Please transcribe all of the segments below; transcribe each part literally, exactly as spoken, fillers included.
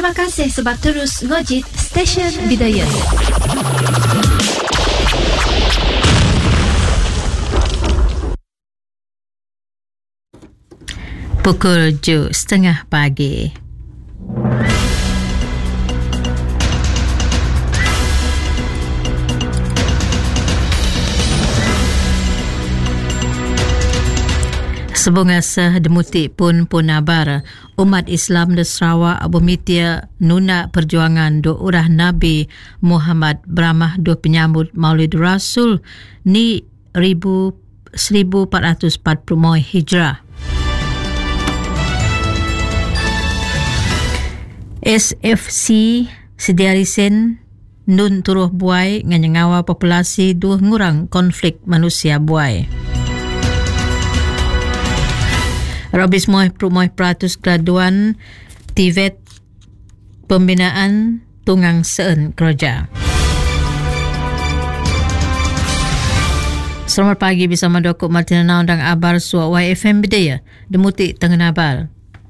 Terima kasih sebab terus ngojit stesen Bidayah. Pukul tujuh setengah pagi. Sebunga sah demutik pun punabar umat Islam di Sarawak abumitia nuna perjuangan do urah Nabi Muhammad beramah do penyambut Maulid Rasul ni ribu seribu empat ratus empat puluh Hijrah. S F C sedia risen nun turuh buai nganyangawal populasi dua ngurang konflik manusia buai. Robis moh permoh peratus graduan T V E T pembinaan tungang seun kerja. Selamat pagi bersama Doktor Martina Naundang Abar Suak Y F M Bidayah Demutik Tengen Abar.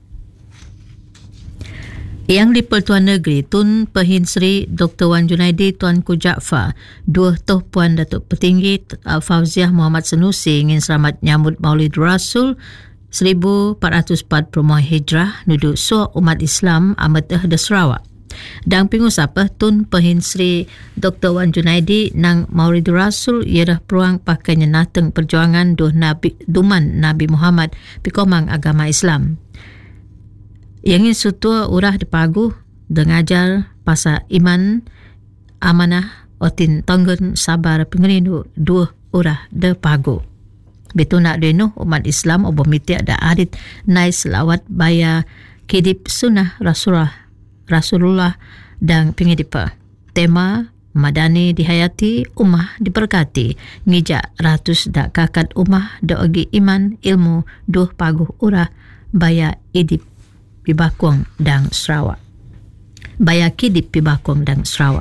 Yang di Pertuan Negeri Tun Pehin Sri Doktor Wan Junaidi Tuanku Jaafar dua toh Puan Datuk Petinggi Fauziah Muhammad Sanusi ingin selamat nyambut Maulid Rasul seribu empat ratus empat puluh Hijrah nuduk suak umat Islam amat eh de Sarawak. Dan pengusapah Tun Pehin Sri Doktor Wan Junaidi nang Maulid Rasul ialah peruang pakainya nateng perjuangan duh Nabi Duman Nabi Muhammad pikomang agama Islam. Yang ingin sutua urah depagu dengajar pasal iman amanah otin tonggen sabar pengerindu dua urah depagu. Betul nak denuh umat Islam obomiti ada arit nai selawat baya kidip sunnah Rasulullah Rasulullah dan pengidipa. Tema madani dihayati, umah diberkati. Ngijak ratus dak kakat umah dogi iman ilmu duh paguh urah baya idip pibakong dan Sarawak. Baya kidip pibakong dan Sarawak.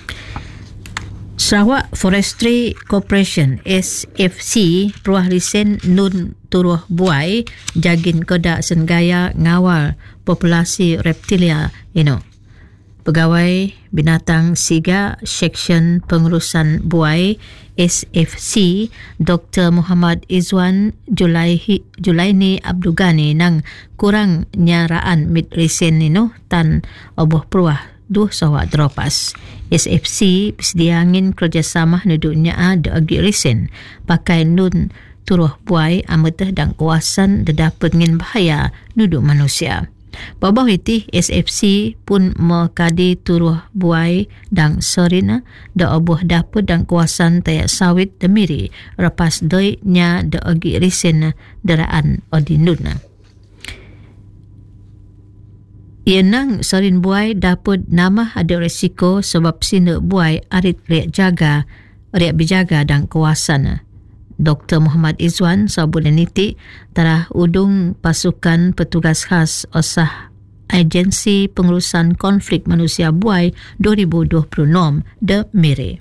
Sarawak Forestry Corporation S F C peruah lisen nun turuh buai jagin kodak senggaya ngawal populasi reptilia ino. Pegawai binatang siga seksyen pengurusan buai S F C Doktor Muhammad Izwan Julaihi Julaini Abdugani nang kurang nyaraan mid lisen ino tan oboh peruah duh sawak dropas. S F C bersedia angin kerjasama nuduknya ada agi resen pakai nun turuh buai amatah dan kawasan dapat ngin bahaya nuduk manusia. Babah itu S F C pun mekadi turuh buai dan serina da obuh dapat dan kawasan tayak sawit demiri lepas doi nya da agi resen daraan odinuna. Yenang sarin buai dapat nama ada resiko sebab sina buai arit riak jaga, riak berjaga dan kawasan. Doktor Muhammad Izwan Sabulaniti telah udung pasukan petugas khas osah Agensi Pengurusan Konflik Manusia Buai dua ribu dua puluh enam de Miri.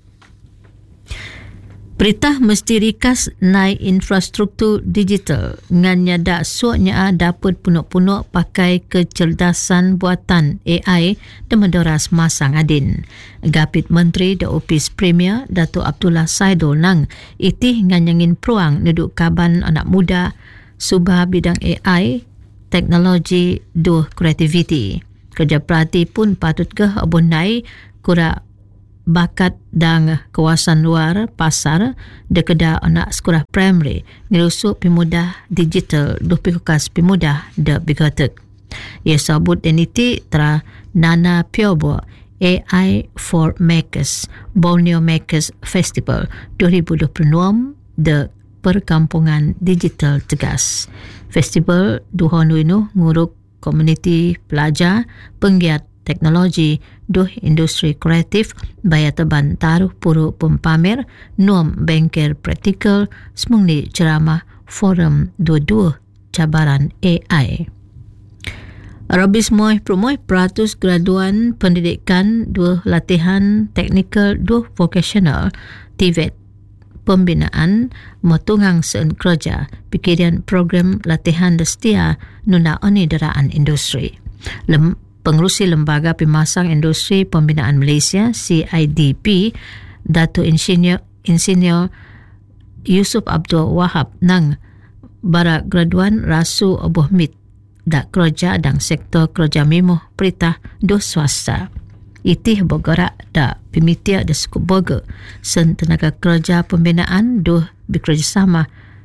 Perintah mesti rikas naik infrastruktur digital ngannya dak suaknya dapat punuk-punuk pakai kecerdasan buatan A I dan mendoras masang adin. Gapit Menteri da Opis Premier Datuk Abdullah Saidul nang itih nganyangin peruang neduk kaban anak muda subah bidang A I teknologi duh kreativiti. Kerja perhati pun patut ke abunai kura bakat dan kawasan luar pasar dekedah anak sekolah primary ngerusuk pemuda digital duh pikukas pemuda de bigotek. Ia sabut deniti tra Nana Piobo A I for Makers Borneo Makers Festival dua ribu dua puluh enam de Perkampungan Digital Tegas. Festival duhonu inu nguruk komuniti pelajar penggiat teknologi duh industri kreatif baya teban taruh puru pempamer nuam bengkel praktikal semungni ceramah forum dua-dua cabaran A I. Robis moh promoy peratus graduan pendidikan dua latihan teknikal dua vocational T V E T pembinaan motungang seun kerja pikiran program latihan destia nuna oni deraan industri. Lem Pengerusi Lembaga Pemasang Industri Pembinaan Malaysia C I D P, Dato' Insinyur, Insinyur Yusuf Abdul Wahab nang bara graduan rasu oboh mit dak kerja dan sektor kerja mimo perintah do swasta. Itih bergerak dak pemitia da suku boga sen tenaga kerja pembinaan do bekerjasama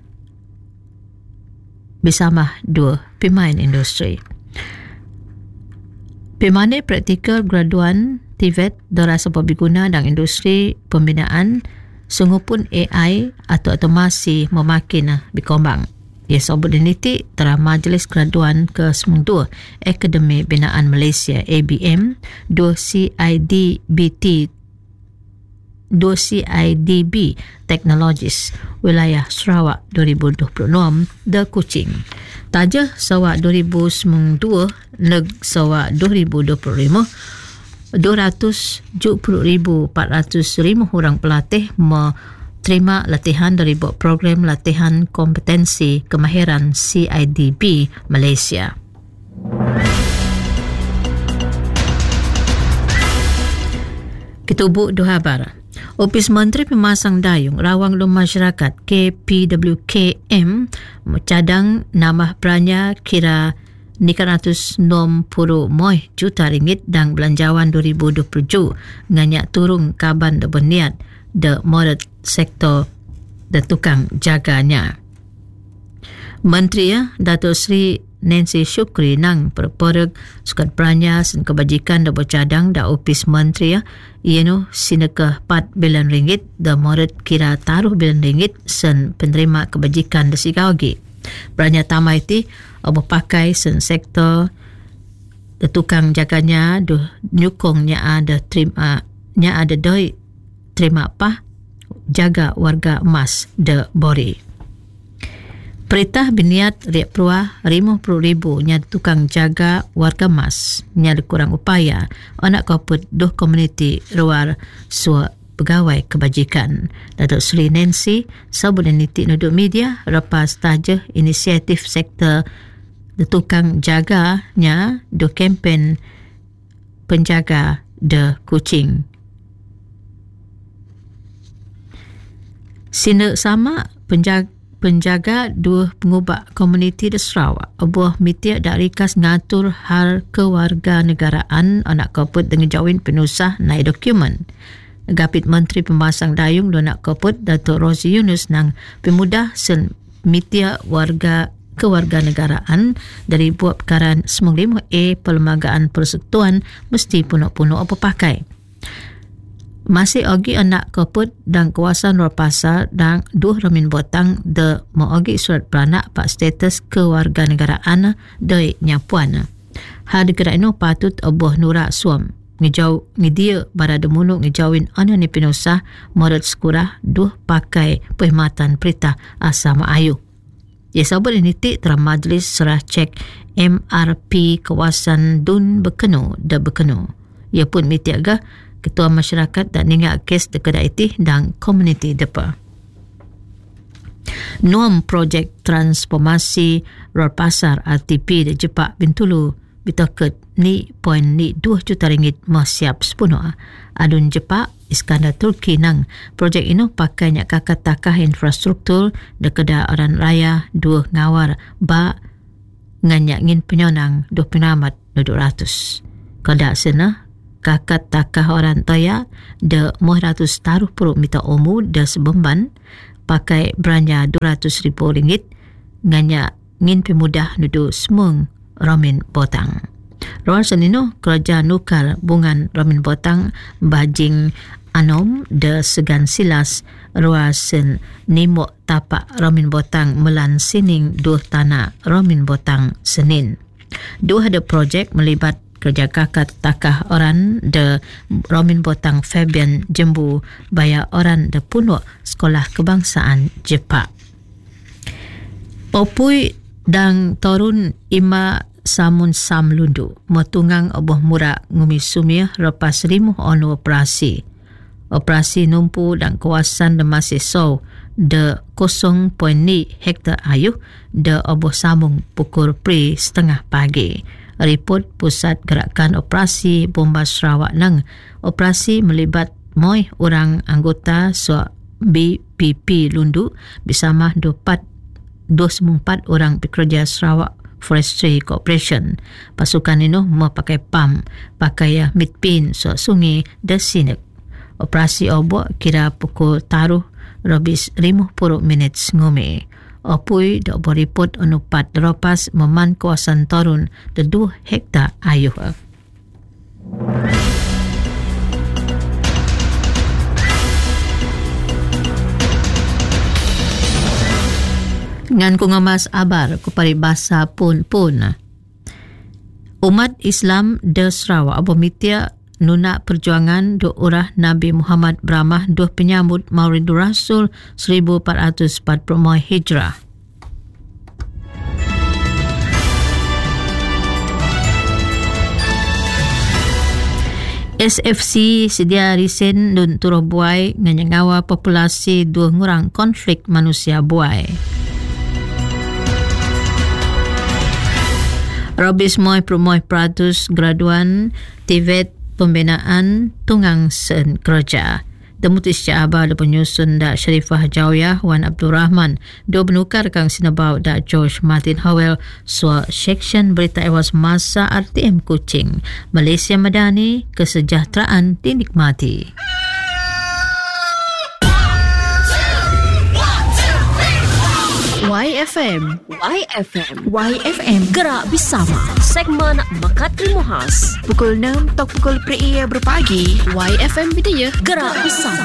bersama dua pemain industri. Pemane praktikal graduan T V E T dorasa berguna dalam industri pembinaan sungguh pun A I atau otomasi memakin berkembang. Ia sebut diniti telah Majlis Graduan ke sembilan puluh dua Akademi Binaan Malaysia A B M dua C I D B T dua C I D B Technologies wilayah Sarawak dua ribu dua puluh enam The Kuching. Tajah Sarawak dua ribu sembilan puluh dua neg Sarawak dua ribu dua puluh lima dua ratus tujuh puluh ribu empat ratus lima orang pelatih menerima latihan dari program latihan kompetensi kemahiran C I D B Malaysia. Ketubuk dua habar. Ofis Menteri Pemasang Dayung Rawang Lum Masyarakat K P W K M mencadang nama perannya kira tiga ratus enam puluh juta ringgit dan belanjawan dua ribu dua puluh tujuh nganyak turun kaban de berniat de morat sektor de tukang jaganya. Menteri ya, Dato' Sri Nancy Shukri nang perpereg sukat perannya sen kebajikan da bercadang da ofis menteri ya, ianu sinekah empat bilion ringgit da morat kira taruh bilion ringgit sen penerima kebajikan da sigaugi. Perannya tamai ti obo pakai sen sektor da tukang jaganya do nyukongnya ada terima nya ada doi terima apa jaga warga emas de Bori. Perintah biniat riak peruah lima puluh ribu nya tukang jaga warga emas nya kurang upaya anak koput doh komuniti luar sua pegawai kebajikan. Datuk Sri Nancy sabun niti nuduk media lepas tajah inisiatif sektor de tukang jaga nya do kempen penjaga de Kuching. Sina sama penjaga penjaga dua pengubah komuniti di Sarawak abuah mitiak dak rikas ngatur hal kewarganegaraan anak koput dengan jawin penusah naik dokumen. Gapit Menteri Pemasang Dayung do nak koput Dato' Rozi Yunus nang pemudah sen mitiak warga kewarganegaraan dari buat perkaran sembilan puluh lima A Perlembagaan Persekutuan mesti punuk-punuk apa pakai. Masih ogi anak koput dan kawasan luar pasar dan dua ramin botang de mengogi surat beranak pak status kewarganegaraan de nyapuan. Hal gerak ino patut oboh nurak suam. Ngejau ngidia barada munuk ngejauin ana ni pinusah morat sekurah duh pakai perkhidmatan perintah asama ayu. Ya sabar ini tik telah majlis serah cek M R P kawasan Dun Bekenu de Bekenu. Ia pun mitiaga Ketua Masyarakat dan ningat kes de kedai itih dan komuniti depa. Nuam projek transformasi Luar Pasar R T P de Jepak Bintulu bitoket ni poin ni dua juta ringgit masiap sepenuh. Adun Jepak Iskandar Turki nang projek ini pakai nyak kakak takah infrastruktur de kedai orang raya dua ngawar ba nganyak ngin penyonang dua penamat dua ratus. Kada sana kakak takah orang toya de muh ratus taruh puluh mita omu de sebemban pakai beranya dua ratus ribu ringgit nganya ngin pemudah nudu semung ramin botang. Ruang senino kerja nukar bungan ramin botang bajing anom de segan silas ruang sen nimok tapak ramin botang melan sining dua tanah ramin botang senin. Dua ada projek melibat kerja kakak takah orang de Romin Botang Fabian Jembu baya orang de punuk sekolah kebangsaan Jepak. Opui dan torun ima samun sam lundu metungang oboh murak ngumi sumiah lepas rimuh onu operasi. Operasi numpu dan kawasan de masih so de kosong poin ni hektar ayuh de oboh samung pukul pri setengah pagi. Report Pusat Gerakan Operasi Bomba Sarawak nang operasi melibat moi orang anggota so B P P Lundu bersama dua puluh empat orang pekerja Sarawak Forestry Corporation. Pasukan ini memakai pam pakai mitpin so sungai Desinek. Operasi obok kira pukul taruh robis lima puluh minit ngome. Opui dok beriput onupat deropas meman kawasan Torun de dua hektar ayuh. Ngan ku ngamas abar ku paribasa pun-pun. Umat Islam de Sarawak abomitia nuna perjuangan do urah Nabi Muhammad beramah doh penyambut Maulidur Rasul seribu empat ratus empat puluh Hijrah. S F C sedia risen dun turuh buai nganyangawa populasi dua ngurang konflik manusia buai. Robis moi promoy peratus graduan T V E T pembinaan tunggang sen kerja. Demutis Jaaba le penyusun da Sharifah Jawiyah Wan Abdul Rahman do benukar kang sinabau da George Martin Howell so section berita ewas masa R T M Kuching. Malaysia Madani, kesejahteraan dinikmati. Y F M, Y F M, Y F M. Gerak bersama segmen Bakat Ilmu Khas pukul enam atau pukul per berpagi. Y F M Bidaya, gerak bersama.